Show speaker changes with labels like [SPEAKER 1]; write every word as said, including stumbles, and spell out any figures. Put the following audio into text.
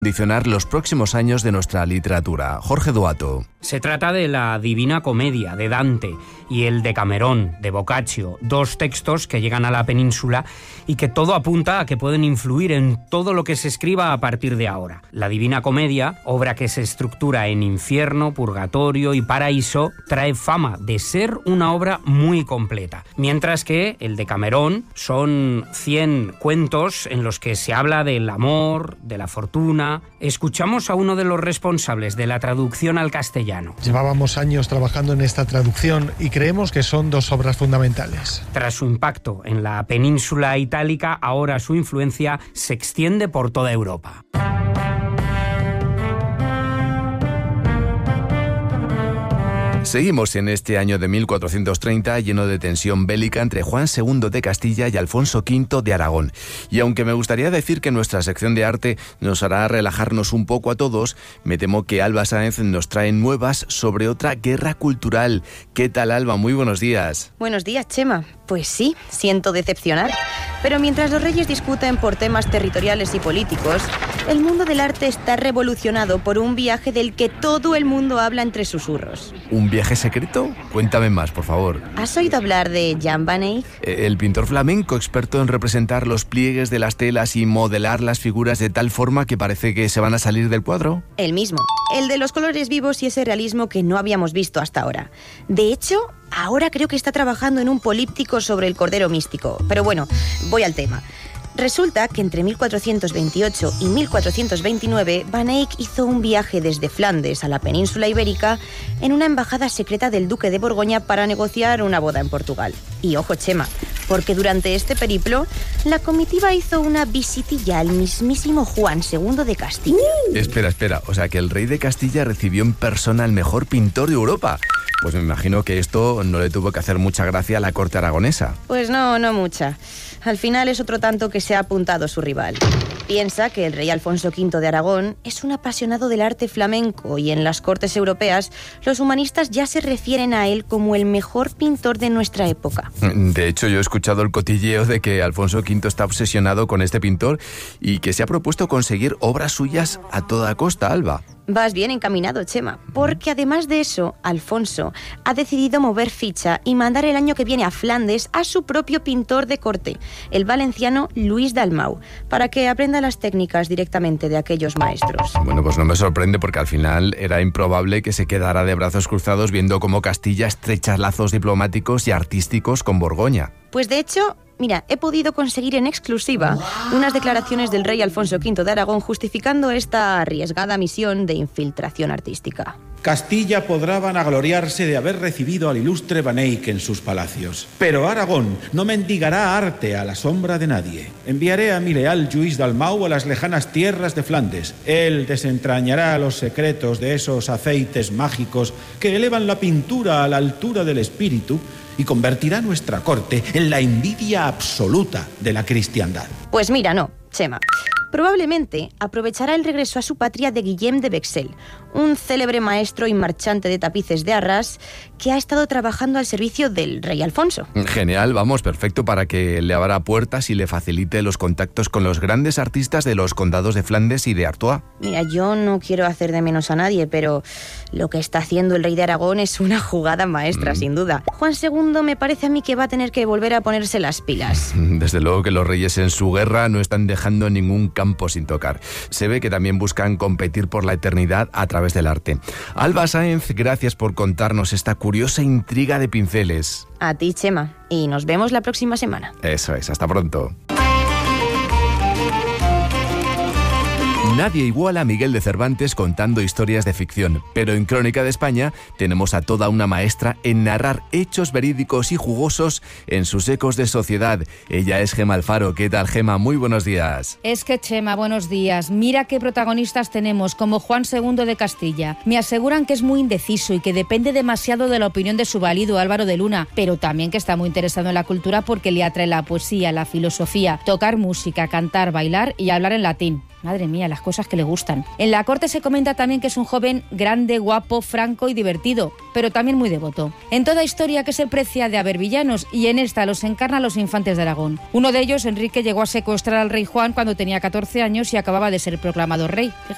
[SPEAKER 1] condicionar los próximos años de nuestra literatura. Jorge Duato.
[SPEAKER 2] Se trata de la Divina Comedia de Dante y el Decamerón de Boccaccio, dos textos que llegan a la península y que todo apunta a que pueden influir en todo lo que se escriba a partir de ahora. La Divina Comedia, obra que se estructura en infierno, purgatorio y paraíso, trae fama de ser una obra muy completa, mientras que el Decamerón son cien cuentos en los que se habla del amor, de la fortuna. Escuchamos a uno de los responsables de la traducción al castellano.
[SPEAKER 3] Llevábamos años trabajando en esta traducción y creemos que son dos obras fundamentales.
[SPEAKER 2] Tras su impacto en la península itálica, ahora su influencia se extiende por toda Europa.
[SPEAKER 1] Seguimos en este año de mil cuatrocientos treinta lleno de tensión bélica entre Juan segundo de Castilla y Alfonso quinto de Aragón. Y aunque me gustaría decir que nuestra sección de arte nos hará relajarnos un poco a todos, me temo que Alba Sáenz nos trae nuevas sobre otra guerra cultural. ¿Qué tal, Alba? Muy buenos días.
[SPEAKER 4] Buenos días, Chema. Pues sí, siento decepcionar. Pero mientras los reyes discuten por temas territoriales y políticos, el mundo del arte está revolucionado por un viaje del que todo el mundo habla entre susurros.
[SPEAKER 1] ¿Un viaje secreto? Cuéntame más, por favor.
[SPEAKER 4] ¿Has oído hablar de Jan van Eyck?
[SPEAKER 1] El pintor flamenco experto en representar los pliegues de las telas y modelar las figuras de tal forma que parece que se van a salir del cuadro.
[SPEAKER 4] El mismo, el de los colores vivos y ese realismo que no habíamos visto hasta ahora. De hecho, ahora creo que está trabajando en un políptico sobre el Cordero Místico. Pero bueno, voy al tema. Resulta que entre mil cuatrocientos veintiocho y mil cuatrocientos veintinueve, Van Eyck hizo un viaje desde Flandes a la península ibérica en una embajada secreta del duque de Borgoña para negociar una boda en Portugal. Y ojo, Chema, porque durante este periplo, la comitiva hizo una visitilla al mismísimo Juan segundo de Castilla.
[SPEAKER 1] Espera, espera, o sea que el rey de Castilla recibió en persona al mejor pintor de Europa. Pues me imagino que esto no le tuvo que hacer mucha gracia a la corte aragonesa.
[SPEAKER 4] Pues no, no mucha. Al final es otro tanto que se ha apuntado su rival. Piensa que el rey Alfonso quinto de Aragón es un apasionado del arte flamenco y en las cortes europeas los humanistas ya se refieren a él como el mejor pintor de nuestra época.
[SPEAKER 1] De hecho, yo he escuchado el cotilleo de que Alfonso quinto está obsesionado con este pintor y que se ha propuesto conseguir obras suyas a toda costa, Alba.
[SPEAKER 4] Vas bien encaminado, Chema, porque además de eso, Alfonso ha decidido mover ficha y mandar el año que viene a Flandes a su propio pintor de corte, el valenciano Luis Dalmau, para que aprenda las técnicas directamente de aquellos maestros.
[SPEAKER 1] Bueno, pues no me sorprende porque al final era improbable que se quedara de brazos cruzados viendo cómo Castilla estrecha lazos diplomáticos y artísticos con Borgoña.
[SPEAKER 4] Pues de hecho, mira, he podido conseguir en exclusiva unas declaraciones del rey Alfonso quinto de Aragón justificando esta arriesgada misión de infiltración artística.
[SPEAKER 5] Castilla podrá vanagloriarse de haber recibido al ilustre Van Eyck en sus palacios, pero Aragón no mendigará arte a la sombra de nadie. Enviaré a mi leal Lluís Dalmau a las lejanas tierras de Flandes. Él desentrañará los secretos de esos aceites mágicos que elevan la pintura a la altura del espíritu y convertirá nuestra corte en la envidia absoluta de la cristiandad.
[SPEAKER 4] Pues mira, no, Chema. Probablemente aprovechará el regreso a su patria de Guillem de Vexel, un célebre maestro y marchante de tapices de Arras que ha estado trabajando al servicio del rey Alfonso.
[SPEAKER 1] Genial, vamos, perfecto para que le abra puertas y le facilite los contactos con los grandes artistas de los condados de Flandes y de Artois.
[SPEAKER 4] Mira, yo no quiero hacer de menos a nadie, pero lo que está haciendo el rey de Aragón es una jugada maestra, mm. sin duda. Juan segundo me parece a mí que va a tener que volver a ponerse las pilas.
[SPEAKER 1] Desde luego que los reyes en su guerra no están dejando ningún campo sin tocar. Se ve que también buscan competir por la eternidad a través del arte. Alba Sáenz, gracias por contarnos esta curiosa intriga de pinceles.
[SPEAKER 4] A ti, Chema, y nos vemos la próxima semana.
[SPEAKER 1] Eso es, hasta pronto. Nadie iguala a Miguel de Cervantes contando historias de ficción, pero en Crónica de España tenemos a toda una maestra en narrar hechos verídicos y jugosos en sus ecos de sociedad. Ella es Gema Alfaro. ¿Qué tal, Gema? Muy buenos días.
[SPEAKER 6] Es que, Chema, buenos días. Mira qué protagonistas tenemos, como Juan segundo de Castilla. Me aseguran que es muy indeciso y que depende demasiado de la opinión de su valido Álvaro de Luna, pero también que está muy interesado en la cultura porque le atrae la poesía, la filosofía, tocar música, cantar, bailar y hablar en latín. Madre mía, las cosas que le gustan. En la corte se comenta también que es un joven grande, guapo, franco y divertido, pero también muy devoto. En toda historia que se precia de haber villanos, y en esta los encarna los infantes de Aragón. Uno de ellos, Enrique, llegó a secuestrar al rey Juan cuando tenía catorce años y acababa de ser proclamado rey. Fíjate.